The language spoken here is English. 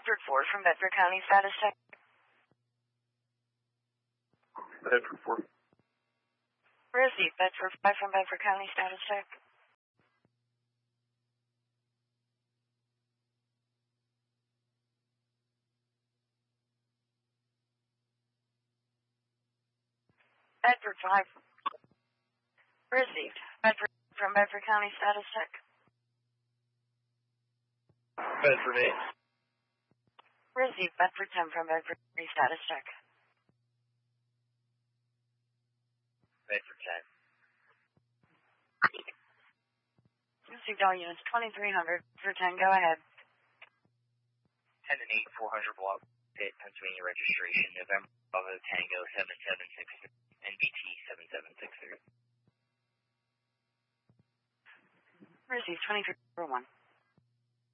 Bedford 4 from Bedford County status check. Bedford 4. Received. Bedford 5 from Bedford County status check. Bedford 5. Received. Bedford from Bedford County status check. Bedford 8. Received. Bedford 10 from Bedford County status check. Bedford 10. Received all units. 2300 for 10. Go ahead. 10 and 8, 400 block pit, Pennsylvania registration, November Bravo Tango 7763, NBT 7763. Received. 23 for 1.